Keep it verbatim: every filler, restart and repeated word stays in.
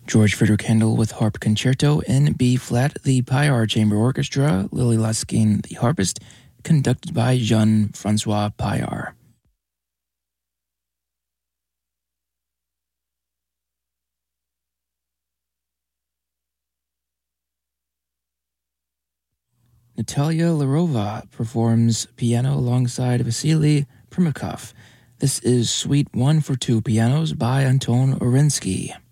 George Friedrich Handel with Harp Concerto in B-flat, the Payar Chamber Orchestra, Lily Laskin, the harpist, conducted by Jean-Francois Payar. Natalia Larova performs piano alongside Vasily Primakov. This is Suite one for two pianos by Anton Orinsky.